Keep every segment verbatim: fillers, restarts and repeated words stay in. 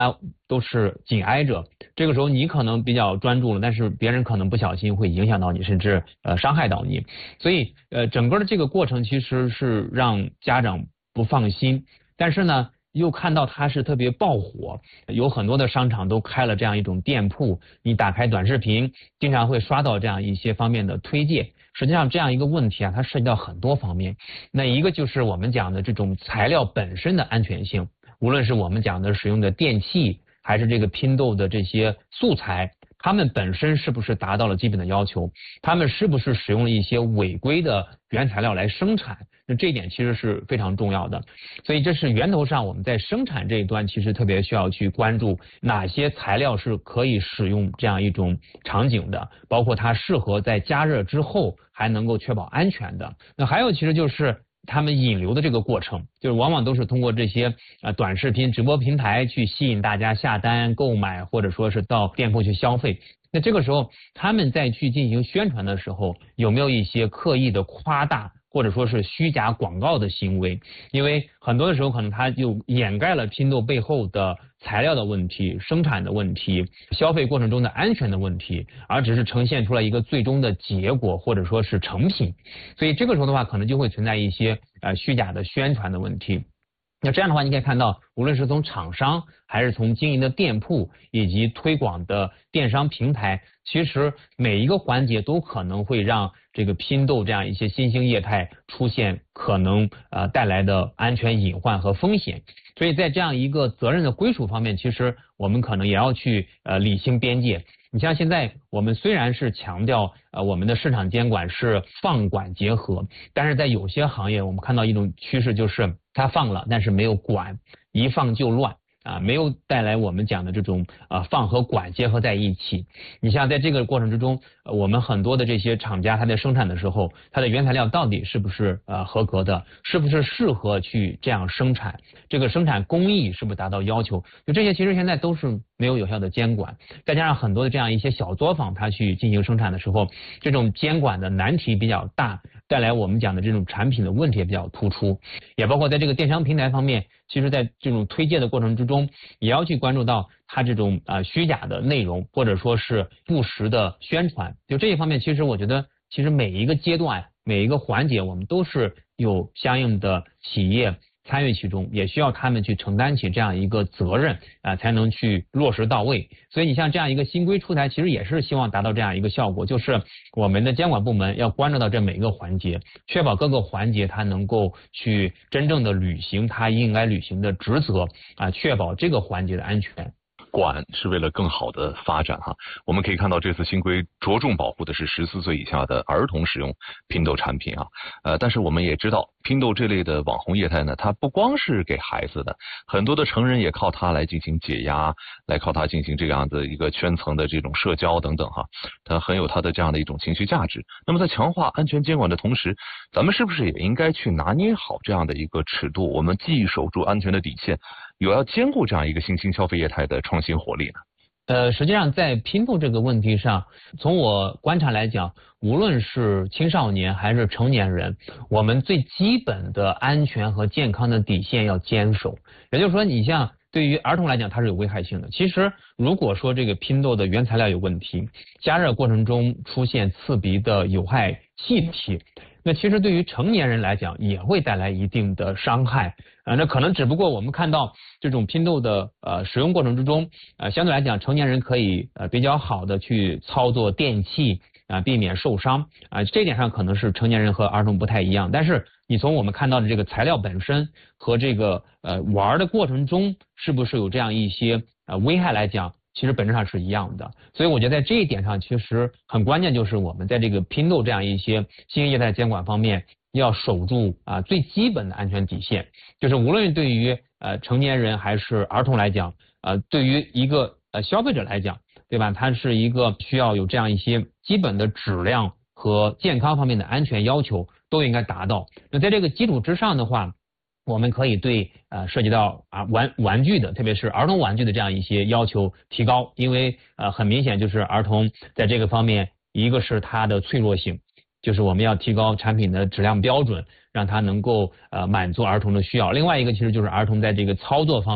啊都是紧挨着，这个时候你可能比较专注了，但是别人可能不小心会影响到你，甚至呃伤害到你。所以呃整个的这个过程其实是让家长不放心，但是呢又看到它是特别爆火，有很多的商场都开了这样一种店铺，你打开短视频经常会刷到这样一些方面的推荐。实际上这样一个问题啊，它涉及到很多方面。那一个就是我们讲的这种材料本身的安全性，无论是我们讲的使用的电器，还是这个拼豆的这些素材，它们本身是不是达到了基本的要求？它们是不是使用了一些违规的原材料来生产？那这一点其实是非常重要的。所以这是源头上我们在生产这一端其实特别需要去关注哪些材料是可以使用这样一种场景的，包括它适合在加热之后还能够确保安全的。那还有其实就是他们引流的这个过程，就是往往都是通过这些呃短视频直播平台去吸引大家下单购买，或者说是到店铺去消费。那这个时候他们在去进行宣传的时候，有没有一些刻意的夸大或者说是虚假广告的行为？因为很多的时候可能它就掩盖了拼豆背后的材料的问题、生产的问题、消费过程中的安全的问题，而只是呈现出来一个最终的结果或者说是成品。所以这个时候的话，可能就会存在一些呃虚假的宣传的问题。那这样的话，你可以看到，无论是从厂商还是从经营的店铺以及推广的电商平台，其实每一个环节都可能会让这个拼豆这样一些新兴业态出现可能呃带来的安全隐患和风险。所以在这样一个责任的归属方面，其实我们可能也要去呃理清边界。你像现在我们虽然是强调呃我们的市场监管是放管结合，但是在有些行业我们看到一种趋势，就是它放了但是没有管，一放就乱啊，没有带来我们讲的这种啊放和管结合在一起。你像在这个过程之中，呃我们很多的这些厂家，它在生产的时候，它的原材料到底是不是呃合格的，是不是适合去这样生产，这个生产工艺是不是达到要求，就这些其实现在都是没有有效的监管。再加上很多的这样一些小作坊，它去进行生产的时候，这种监管的难题比较大，带来我们讲的这种产品的问题也比较突出。也包括在这个电商平台方面，其实在这种推介的过程之中，也要去关注到它这种啊、呃、虚假的内容，或者说是不实的宣传。就这一方面，其实我觉得其实每一个阶段每一个环节我们都是有相应的企业参与其中，也需要他们去承担起这样一个责任啊、呃，才能去落实到位。所以你像这样一个新规出台，其实也是希望达到这样一个效果，就是我们的监管部门要关注到这每一个环节，确保各个环节它能够去真正的履行它应该履行的职责啊，确保这个环节的安全。 管是为了更好的发展哈，我们可以看到这次新规着重保护的是十四岁以下的儿童使用拼豆产品啊，呃，但是我们也知道拼豆这类的网红业态呢，它不光是给孩子的，很多的成人也靠它来进行解压，来靠它进行这样的一个圈层的这种社交等等哈，它很有它的这样的一种情绪价值。那么在强化安全监管的同时，咱们是不是也应该去拿捏好这样的一个尺度？我们既守住安全的底线，有要兼顾这样一个新兴消费业态的创新活力呢？ 呃，实际上在拼豆这个问题上，从我观察来讲，无论是青少年还是成年人，我们最基本的安全和健康的底线要坚守。也就是说，你像对于儿童来讲，它是有危害性的。其实，如果说这个拼豆的原材料有问题，加热过程中出现刺鼻的有害气体，那其实对于成年人来讲也会带来一定的伤害啊、呃。那可能只不过我们看到这种拼豆的呃使用过程之中，呃相对来讲成年人可以呃比较好的去操作电器啊、呃，避免受伤啊、呃，这一点上可能是成年人和儿童不太一样。但是你从我们看到的这个材料本身和这个呃玩的过程中是不是有这样一些呃危害来讲，其实本质上是一样的。所以我觉得在这一点上其实很关键，就是我们在这个拼豆这样一些新兴业态监管方面要守住啊最基本的安全底线，就是无论对于呃成年人还是儿童来讲，呃对于一个呃消费者来讲，对吧，它是一个需要有这样一些基本的质量和健康方面的安全要求都应该达到。那在这个基础之上的话，我们可以对呃涉及到啊玩玩具的，特别是儿童玩具的这样一些要求提高，因为呃很明显就是儿童在这个方面，一个是它的脆弱性，就是我们要提高产品的质量标准，让它能够呃满足儿童的需要。另外一个其实就是儿童在这个操作方面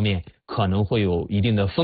可能会有一定的风